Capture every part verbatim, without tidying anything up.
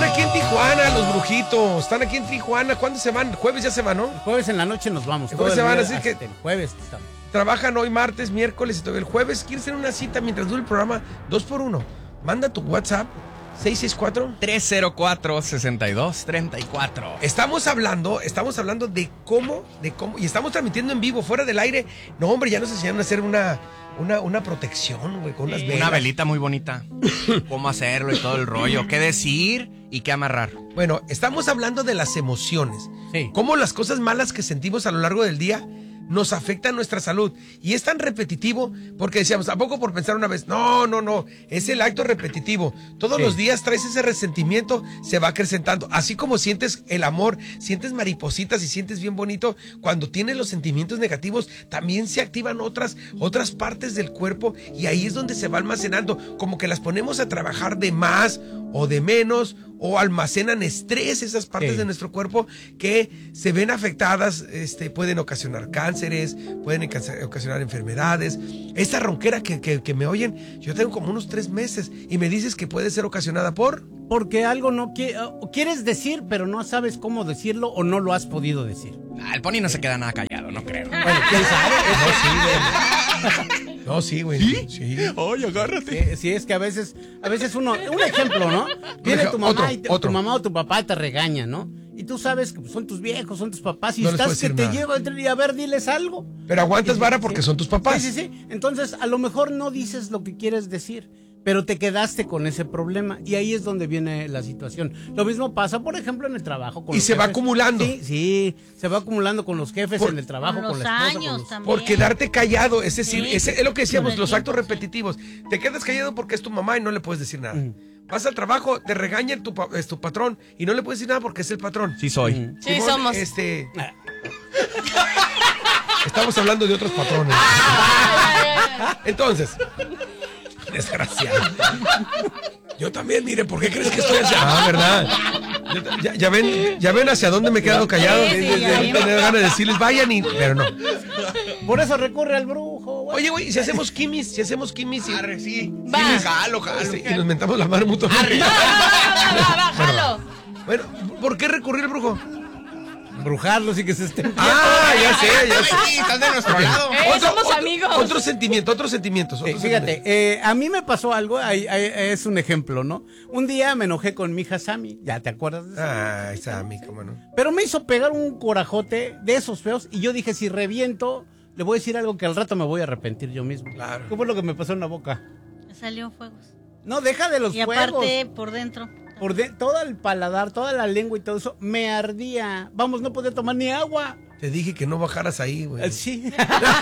Están aquí en Tijuana, los brujitos. Están aquí en Tijuana. ¿Cuándo se van? Jueves ya se van, ¿no? El jueves en la noche nos vamos. El jueves se van, así que... El jueves estamos. Trabajan hoy martes, miércoles y todo. El jueves quieres tener una cita mientras dure el programa, dos por uno. Manda tu WhatsApp, seis seis cuatro tres cero cuatro, seis dos tres cuatro. Estamos hablando, estamos hablando de cómo, de cómo, y estamos transmitiendo en vivo, fuera del aire. No, hombre, ya nos enseñaron a hacer una... Una, una protección, güey, con unas velas. Una velita muy bonita. Cómo hacerlo y todo el rollo. Qué decir y qué amarrar. Bueno, estamos hablando de las emociones. Sí. Cómo las cosas malas que sentimos a lo largo del día nos afectan nuestra salud. Y es tan repetitivo porque decíamos, ¿a poco por pensar una vez? No, no, no. Es el acto repetitivo. Todos sí. los días traes ese resentimiento, se va acrecentando. Así como sientes el amor, sientes maripositas y sientes bien bonito, cuando tienes los sentimientos negativos, también se activan otras, otras partes del cuerpo y ahí es donde se va almacenando. Como que las ponemos a trabajar de más o de menos, o almacenan estrés esas partes sí. de nuestro cuerpo que se ven afectadas, este, pueden ocasionar cánceres, pueden ocasionar enfermedades. Esta ronquera que, que, que me oyen, yo tengo como unos tres meses y me dices que puede ser ocasionada por... Porque algo no quiere, quieres decir, pero no sabes cómo decirlo o no lo has podido decir. Ah, el Pony no se queda nada callado, no creo. Bueno, ¿quién sabe? No, sí, güey. ¿Sí? Sí. Ay, agárrate. Sí, sí, es que a veces, a veces uno, un ejemplo, ¿no? Viene tu mamá, otro, y te, otro. tu mamá o tu papá te regaña, ¿no? Y tú sabes que son tus viejos, son tus papás, y No estás que te nada. lleva y a ver, diles algo. Pero aguantas vara porque sí. son tus papás. Sí, sí, sí. Entonces, a lo mejor no dices lo que quieres decir, pero te quedaste con ese problema y ahí es donde viene la situación. Lo mismo pasa, por ejemplo, en el trabajo. Con y los se va jefes. acumulando. Sí, sí, se va acumulando con los jefes Por, en el trabajo, con, con los la esposa. años con los... también. Por quedarte callado, es decir, Sí. ese es lo que decíamos, Con el los tiempo, actos sí. repetitivos. Te quedas callado porque es tu mamá y no le puedes decir nada. Mm. Vas al trabajo, te regaña tu, pa- es tu patrón y no le puedes decir nada porque es el patrón. Sí soy. Mm. Sí, Simón, somos. Este... Estamos hablando de otros patrones. Entonces, desgraciado. Yo también, mire, ¿por qué crees que estoy así? Ah, ¿verdad? Ya, ya ven, ya ven hacia dónde me he quedado callado. Sí, sí, de, de, ya de, vimos. tener ganas de decirles, vayan y... Pero no. Por eso recurre al brujo. güey. Oye, güey, si hacemos quimis, si hacemos quimis y... Arre, sí. Va. Sí, jalo, jalo. Este, y nos mentamos la mano mutuamente. Va, va, va, va, jalo. Bueno, ¿por qué recurrir al brujo? Brujarlos y que se estén... Ah, ya sé, ya sé. Sí, estás de nuestro lado. Eh, somos amigos. Otro sentimiento, otros sentimientos. Sí, otros fíjate, sentimientos. eh, a mí me pasó algo, ahí- ahí es un ejemplo, ¿no? Un día me enojé con mi hija Sammy, ¿ya te acuerdas de eso? Ay, Sammy, cómo no. Pero me hizo pegar un corajote de esos feos y yo dije, si reviento, le voy a decir algo que al rato me voy a arrepentir yo mismo. Claro. ¿Qué fue lo que me pasó en la boca? Me salió fuegos. No, deja de los Y fuegos. aparte, por dentro. Por de- todo el paladar, toda la lengua y todo eso, me ardía. Vamos, no podía tomar ni agua. Te dije que no bajaras ahí, güey. Eh, Sí.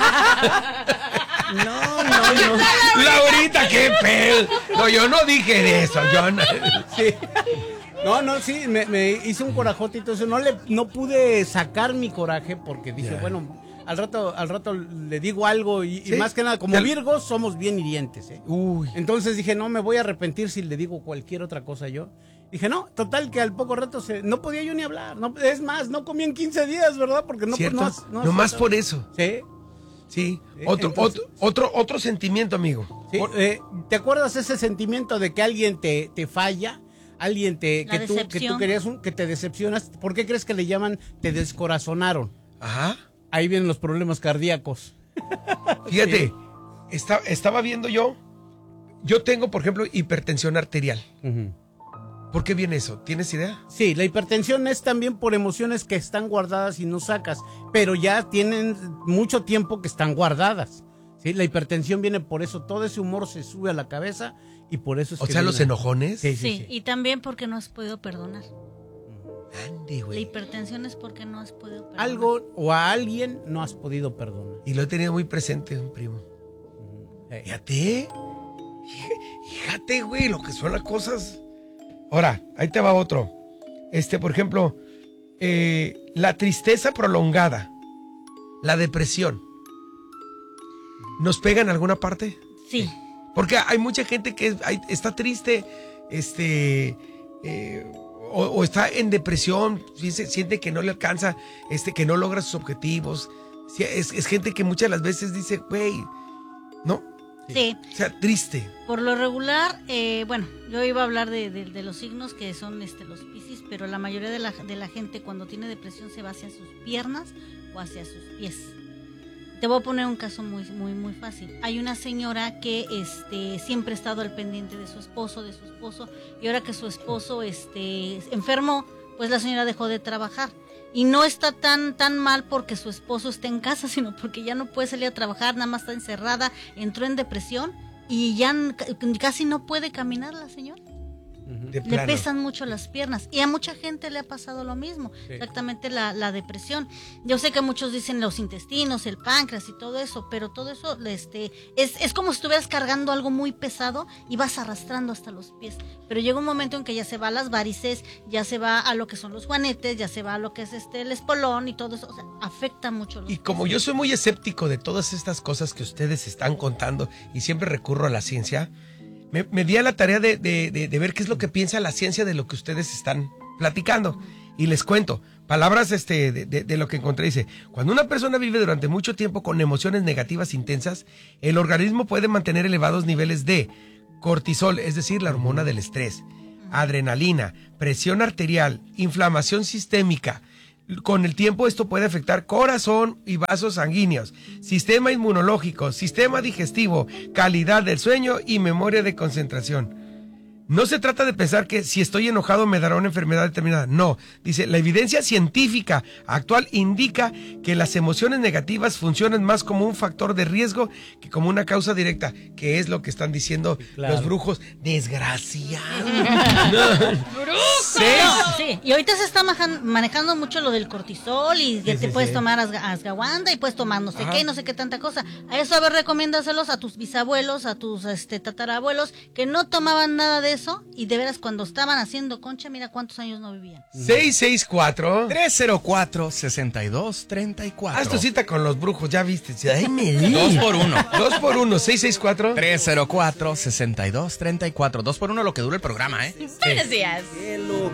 No, no, no. Laurita, qué pedo. No, yo no dije de eso, yo no. Sí. No, no, sí, me, me hice un corajote y todo eso. No, le, no pude sacar mi coraje porque dije, Ya. bueno, al rato, al rato le digo algo y, y Sí. más que nada, como Ya. Virgos somos bien hirientes, ¿eh? Uy. Entonces dije, no, me voy a arrepentir si le digo cualquier otra cosa yo. Dije, no, total que al poco rato se, no podía yo ni hablar. No, es más, no comí en quince días, ¿verdad? Porque no, ¿Cierto? no, No, no, más no- por eso. Sí. Sí. Sí, Otro, entonces- otro, otro, otro sentimiento, amigo. Sí, Por- eh, ¿te acuerdas ese sentimiento de que alguien te, te falla? Alguien te, La que tú, que decepción. tú querías, un- que te decepcionas. ¿Por qué crees que le llaman te descorazonaron? Ajá. Ahí vienen los problemas cardíacos. Fíjate, esta- estaba viendo yo. Yo tengo, por ejemplo, hipertensión arterial. Ujú. ¿Por qué viene eso? ¿Tienes idea? Sí, la hipertensión es también por emociones que están guardadas y no sacas, pero ya tienen mucho tiempo que están guardadas. Sí, la hipertensión viene por eso, todo ese humor se sube a la cabeza y por eso es O que sea, viene- los enojones. Sí, sí, Sí, sí. y también porque no has podido perdonar. Andy, La güey. hipertensión es porque no has podido perdonar. Algo o a alguien no has podido perdonar. Y lo he tenido muy presente, un primo. Eh, Fíjate. Fíjate, Fíjate, güey, lo que son las cosas. Ahora, ahí te va otro. Este, por ejemplo, eh, la tristeza prolongada, la depresión, ¿nos pega en alguna parte? Sí. Porque hay mucha gente que hay- está triste, este, eh, o, o está en depresión, siente, siente que no le alcanza, este, que no logra sus objetivos. Sí, Es, es gente que muchas de las veces dice, güey, no, Sí. O sea, triste. Por lo regular, eh, bueno, yo iba a hablar de, de, de los signos que son este, los Piscis, pero la mayoría de la, de la gente cuando tiene depresión se va hacia sus piernas o hacia sus pies. Te voy a poner un caso muy, muy, muy fácil. Hay una señora que este, siempre ha estado al pendiente de su esposo, de su esposo, y ahora que su esposo este, enfermó, pues la señora dejó de trabajar. Y no está tan, tan mal porque su esposo está en casa, sino porque ya no puede salir a trabajar, nada más está encerrada, entró en depresión y ya casi no puede caminar la señora. De Le plano. pesan mucho las piernas y a mucha gente le ha pasado lo mismo, Sí. exactamente la, la depresión. Yo sé que muchos dicen los intestinos, el páncreas y todo eso, pero todo eso este, es, es como si estuvieras cargando algo muy pesado y vas arrastrando hasta los pies. Pero llega un momento en que ya se va a las varices, ya se va a lo que son los juanetes, ya se va a lo que es este el espolón y todo eso, o sea, afecta mucho los Y como pies. yo soy muy escéptico de todas estas cosas que ustedes están contando y siempre recurro a la ciencia, me, me di a la tarea de, de, de, de ver qué es lo que piensa la ciencia de lo que ustedes están platicando. Y les cuento, palabras este, de, de, de lo que encontré. Dice, cuando una persona vive durante mucho tiempo con emociones negativas intensas, el organismo puede mantener elevados niveles de cortisol, es decir, la hormona del estrés, adrenalina, presión arterial, inflamación sistémica. Con el tiempo esto puede afectar corazón y vasos sanguíneos, sistema inmunológico, sistema digestivo, calidad del sueño y memoria de concentración. No se trata de pensar que si estoy enojado me dará una enfermedad determinada. No, dice, la evidencia científica actual indica que las emociones negativas funcionan más como un factor de riesgo que como una causa directa, que es lo que están diciendo claro. los brujos. Desgraciado. Sí, sí, y ahorita se está majan- manejando mucho lo del cortisol y que Sí, te sí, puedes sí. tomar asga- asgawanda y puedes tomar no sé Ajá. qué, no sé qué tanta cosa. A eso, a ver, recomiéndaselos a tus bisabuelos, a tus este tatarabuelos que no tomaban nada de eso y de veras cuando estaban haciendo concha, mira cuántos años no vivían. seis seis cuatro. tres cero cuatro, sesenta y dos, treinta y Haz cuatro. tu cita con los brujos, ya viste. Ay, me di. Dos por uno. Dos por uno, seis seis cuatro. tres cero cuatro, sesenta y dos, treinta y cuatro. Dos por uno lo que dura el programa, ¿eh? Buenos días.